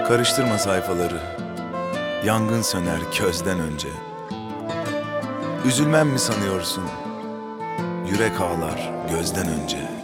Karıştırma sayfaları, yangın söner közden önce. Üzülmem mi sanıyorsun, yürek ağlar gözden önce.